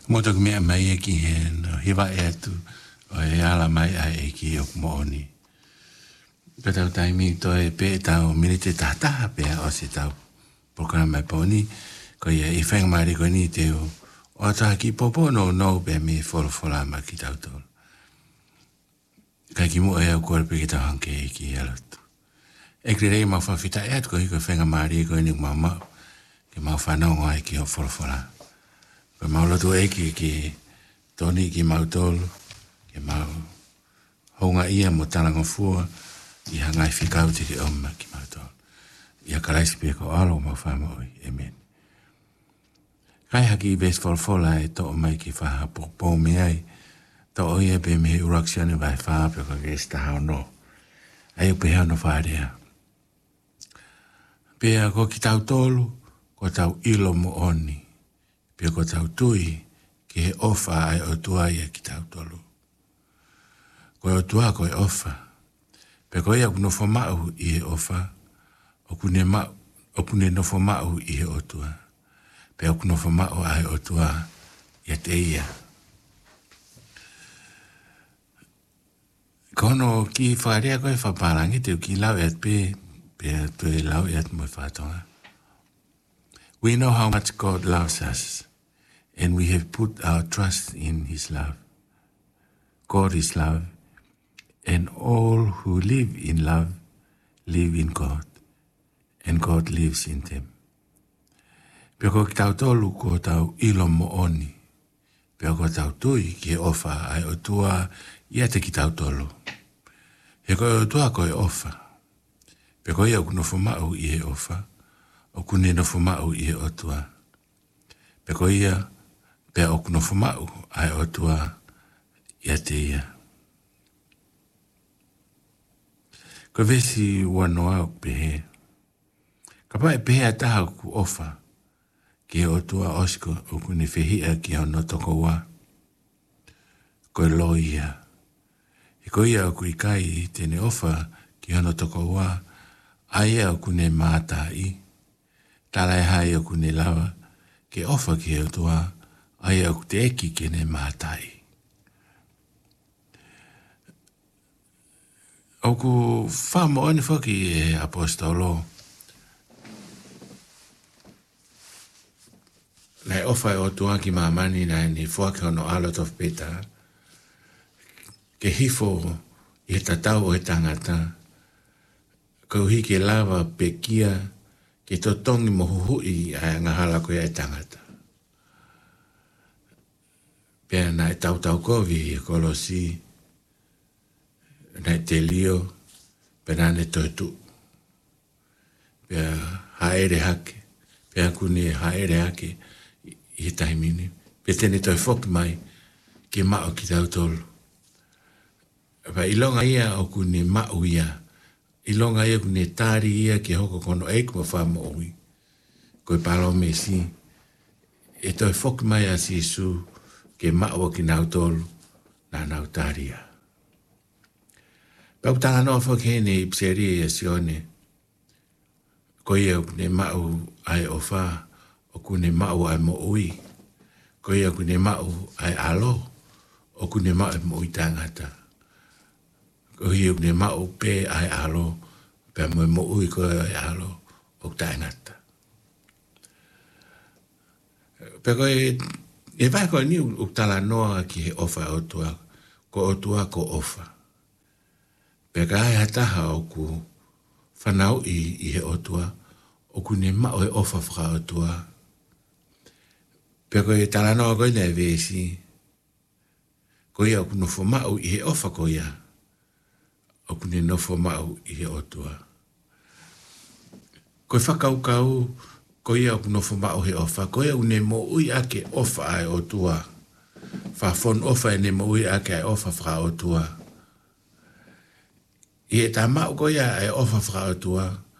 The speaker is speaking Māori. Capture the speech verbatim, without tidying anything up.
Moto mea mai e ki he no hiwa e atu o e ala mai ai e ki o mooni. Petau taimi to e pe tau minite tata pe o se tau programa e poni ko ia i whenga maari ko ni te o o ta ki popo no no pe me folo fola ma ki tau tol. Kai ki mo e au kore pe ki tau hanke e ki alatu. E krerei mau whawhita e atu ko hiko whenga maari ko ni mama ke mau whanau ngai ki o folo fola. Ko mau lotu e ki ki toni ki mau tolu, ki mau honga ia mo talanga fua, i hangai whikau te ki oma ki mau tolu. Ia karaisi pia ko alo mau whamoi, amen. Kai haki i ves folfola e to o mai ki whaha po me ai, to o ia pe me uraksiane vai whaha pe ko gesta hao no. Ai upe hao no whaarea. Pea ko ki tau tolu, ko tau ilo mo oni. Pia ko tau tui ki he ofa ai o tua ia ki tau tolu. Ko o tua ko e ofa. Pia ko ia kunofo mau i he ofa. O kune, ma, o kune nofo mau i he o tua. Pia o kunofo mau ai o tua ia te ia. Kono ki wharea koe whaparangi te ki lau eat pe. Pia tue lau eat mo whatonga. We know how much God loves us. And we have put our trust in his love. God is love, and all who live in love live in God, and God lives in them. Pea ko ki tau tolu ko tau ilo mo oni. Pea ko tau tui ki ofa ai o tua ia te ki tau tolu. He ko o tua ko e ofa. Pea ko ia kunofo mau i he ofa, o kune nofo mau i he o tua. Pea ko ia pea o kunofo mau ai o tua ia te ia. Ko vesi wanoa o pehe. Ka pae pehe a taha ku ofa ki o tua osko o kune whehia ki au notoko wa. Ko lo ia. I ko ia o kui kai i tene ofa ki au notoko wa. Aia o kune māta i. Tala e hai o kune lawa ki ofa ki o tua. Ai au te eki kene mātai. Au ku whamo ane whaki e apostolo. Nei ofa e o tua ki mamani nei ni whaki ono alot of peta. Ke hifo i he tatau o he tangata. Kau hiki lava pekia ke totongi mohuhui a ngahala ko e tangata. Pea nai tau tau kovi e kolosi, nai te lio, pea nane toitu. Pea haere hake, pea kuni haere hake i he tahimini. Pea tene toi foki mai ki mao ki tau tolu. Pea ilonga ia o kuni mao ia, ilonga ia kuni tari ia ki hoko kono eiku ma whama oi. Koe palo me si, e toi foki mai a si su, ke mao ki nau tolu, na nau taria. Pau tanga noa whakene i pseri e sione, ko ia kune mao ai ofa, o kune mao ai mo ui, ko ia kune mao ai alo, o kune mao ai mo ui tangata. Ko ia kune mao pe ai alo, pe mo mo ui ko ai alo, o tangata. Pe ko e E vai ko ni u tala noa ki he ofa o tua, ko o tua ko ofa. Pe ka hai hataha o ku whanau i, i he o tua, o ku ne mao e ofa whaka o tua. Pe ko e tala noa ko ina e vesi, ko ia o ku nofo mao i he ofa ko ia, o ku ne nofo mao i he o tua. Ko e whakau kau, ko ia o nofo mao he ofa, ko ia une mo ui ake ofa ai o tua. Whafon ofa e ne mo ui ake ai ofa wha o tua. I e ta mao ko ia ai ofa wha o tua,